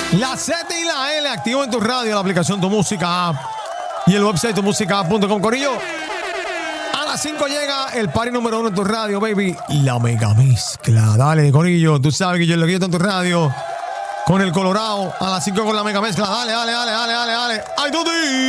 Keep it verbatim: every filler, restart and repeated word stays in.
La Z y la L activo en tu radio, la aplicación Tu Música App y el website tu música app punto com. Corillo, a las cinco llega el party número uno en tu radio, baby. La mega mezcla. Dale, Corillo, tú sabes que yo lo quiero en tu radio con el Colorado. A las cinco con la mega mezcla. Dale, dale, dale, dale, dale, dale. ¡Ay, Tuti!